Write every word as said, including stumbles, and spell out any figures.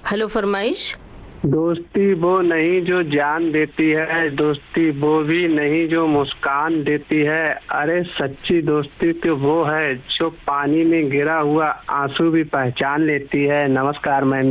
Hello, फरमाइश। दोस्ती वो नहीं जो जान देती है, दोस्ती वो भी नहीं जो मुस्कान देती है। अरे सच्ची दोस्ती तो वो है जो पानी में गिरा हुआ आंसू भी पहचान लेती है। नमस्कार मैम।